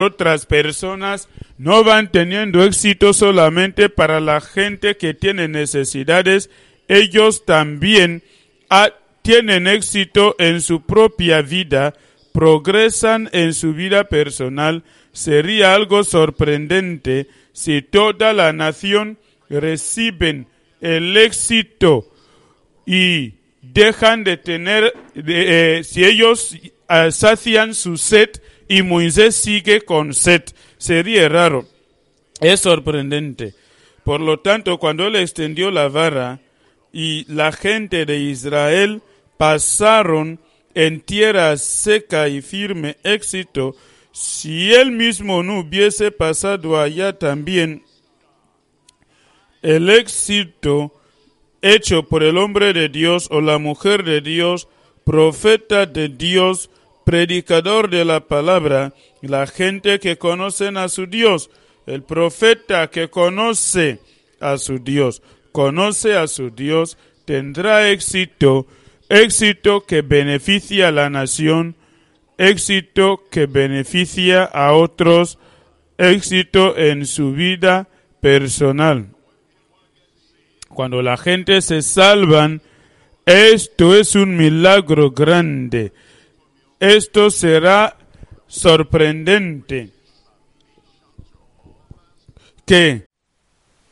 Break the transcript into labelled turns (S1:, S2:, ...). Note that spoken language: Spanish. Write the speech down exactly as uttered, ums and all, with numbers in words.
S1: otras personas no van teniendo éxito solamente para la gente que tiene necesidades, ellos también ah, tienen éxito en su propia vida, progresan en su vida personal. Sería algo sorprendente si toda la nación reciben el éxito y dejan de tener, de, eh, si ellos uh, sacian su sed y Moisés sigue con sed. Sería raro. Es sorprendente. Por lo tanto, cuando él extendió la vara y la gente de Israel pasaron en tierra seca y firme éxito, si él mismo no hubiese pasado allá también, el éxito hecho por el hombre de Dios o la mujer de Dios, profeta de Dios, predicador de la palabra, la gente que conocen a su Dios, el profeta que conoce a su Dios, conoce a su Dios, tendrá éxito, éxito que beneficia a la nación, éxito que beneficia a otros, éxito en su vida personal. Cuando la gente se salvan, esto es un milagro grande. Esto será sorprendente. Que